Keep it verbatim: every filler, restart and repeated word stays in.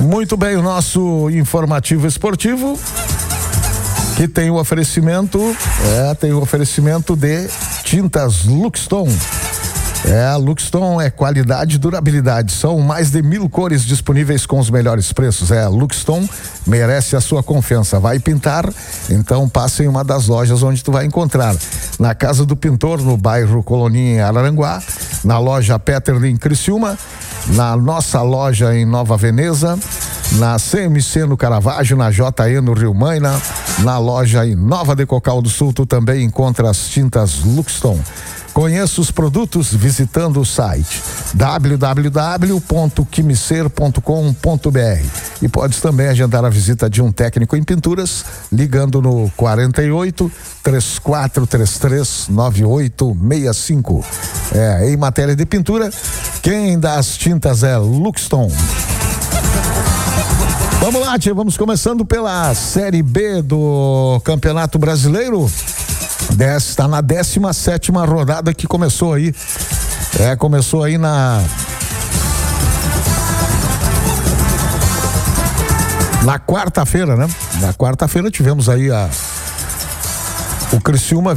Muito bem, o nosso informativo esportivo, que tem o oferecimento, é, tem o oferecimento de tintas Luxton. É, a Luxton é qualidade e durabilidade. São mais de mil cores disponíveis com os melhores preços. É, a Luxton merece a sua confiança. Vai pintar? Então passe em uma das lojas onde tu vai encontrar. Na Casa do Pintor, no bairro Colonia, em Araranguá. Na loja Peterlin, em Criciúma. Na nossa loja em Nova Veneza. Na C M C no Caravaggio, na J E no Rio Maina. Na loja em Nova de Cocal do Sul, tu também encontra as tintas Luxton. Conheça os produtos visitando o site w w w ponto quimicer ponto com ponto b r e pode também agendar a visita de um técnico em pinturas ligando no quarenta e oito, três quatro três três, nove oito seis cinco. É, em matéria de pintura, quem dá as tintas é Luxton. Vamos lá, tia, vamos começando pela Série B do Campeonato Brasileiro. Está na décima sétima rodada que começou aí. É, começou aí na. Na quarta-feira, né? Na quarta-feira tivemos aí a. O Criciúma